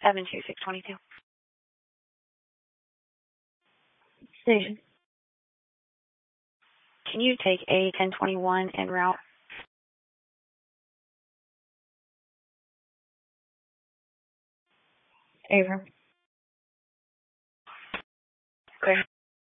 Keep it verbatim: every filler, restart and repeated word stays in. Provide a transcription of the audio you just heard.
seven two six two two. Station. Can you take A ten twenty-one en route? Over. Clear.